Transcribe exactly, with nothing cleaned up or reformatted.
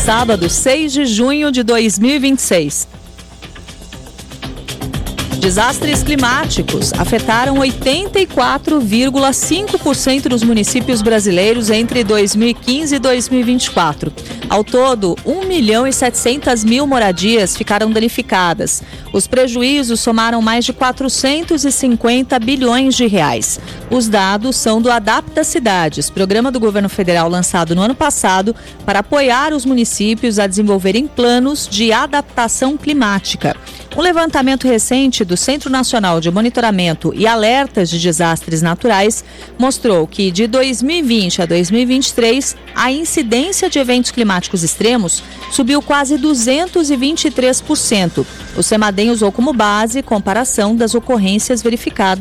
sábado, seis de junho de dois mil e vinte e seis. Desastres climáticos afetaram oitenta e quatro vírgula cinco por cento dos municípios brasileiros entre dois mil e quinze e dois mil e vinte e quatro. Ao todo, um milhão e setecentas mil moradias ficaram danificadas. Os prejuízos somaram mais de quatrocentos e cinquenta bilhões de reais. Os dados são do Adapta Cidades, programa do governo federal lançado no ano passado para apoiar os municípios a desenvolverem planos de adaptação climática. Um levantamento recente do Centro Nacional de Monitoramento e Alertas de Desastres Naturais mostrou que de dois mil e vinte a dois mil e vinte e três, a incidência de eventos climáticos extremos subiu quase duzentos e vinte e três por cento. O CEMADEM usou como base comparação das ocorrências verificadas